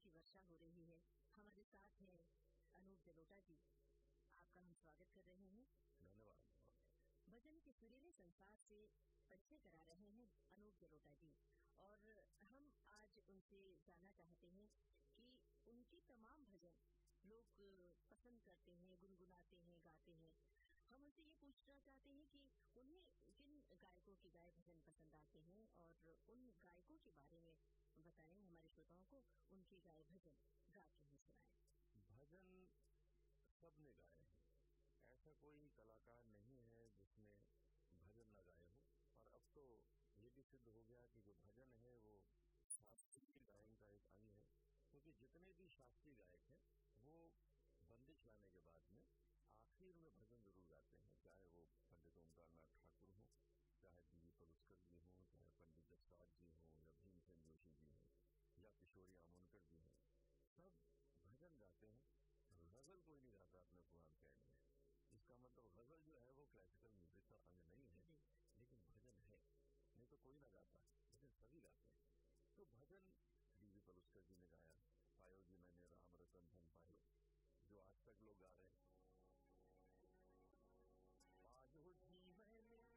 की वर्षा हो रही है। हमारे साथ हैं अनूप जलोटा जी। आपका हम स्वागत कर रहे हैं। धन्यवाद। भजन के सुरीले संसार से परिचय करा रहे हैं अनूप जलोटा जी, और हम आज उनसे जानना चाहते हैं कि उनके तमाम भजन लोग पसंद करते हैं, गुनगुनाते हैं, गाते हैं। हम उनसे ये पूछना चाहते हैं कि उन्हें किन गायकों के गाए भजन पसंद आते हैं, और उन गायकों के बारे में बताएं हमारे श्रोताओं को, उनके गाए भजन गा के ही सुनाएं। भजन सबने गाए हैं, ऐसा कोई कलाकार नहीं है जिसने भजन न गाए हो। और अब तो ये भी सिद्ध हो गया कि जो भजन है वो शास्त्रीय गायन का एक अंग है, क्योंकि जितने भी शास्त्रीय गायक हैं वो बंदिश लाने के बाद में आखिर में भजन जरूर गाते हैं, चाहे वो पंडित ओमकारनाथ ठाकुर हो, चाहे डी.वी. पलुस्कर जी हों, चाहे पंडित जसराज जी हों, या भीमसेन जोशी जी हों, या किशोरी आमोनकर जी हों, सब भजन गाते हैं। गजल कोई नहीं गाता अपने पुराण शैली में। इसका मतलब गजल जो है वो क्लासिकल म्यूजिक का अंग नहीं है, लेकिन भजन है। नहीं तो कोई ना गाता, लेकिन सभी गाते हैं। तो भजन डी.वी. पलुस्कर जी ने गाया, पायो जी मैंने राम रतन धन पायो, जो आज तक लोग गा रहे हैं।